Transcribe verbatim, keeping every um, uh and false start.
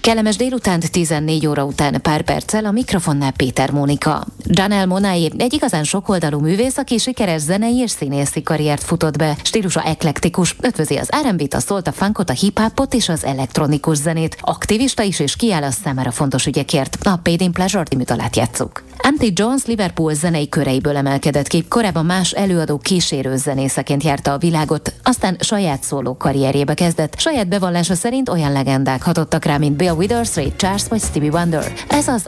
Kellemes délutánt tizennégy óra után pár perccel a mikrofonnál Péter Mónika. Janelle Monáe egy igazán sokoldalú művész, aki sikeres zenei és színészi karriert futott be. Stílusa eklektikus, ötvözi az er and bé-t, a szólt, a funkot, a hip-hopot és az elektronikus zenét. Aktivista is és kiáll a számára fontos ügyekért. A Paid in Pleasure című dalát játsszuk. Anthony Jones Liverpool zenei köreiből emelkedett ki, korábban más előadó kísérő zenészeként járta a világot, aztán saját szóló karrierjébe kezdett. Saját bevallása szerint olyan legendák hatottak rá, mint Bill Withers, Ray Charles vagy Stevie Wonder. Ez az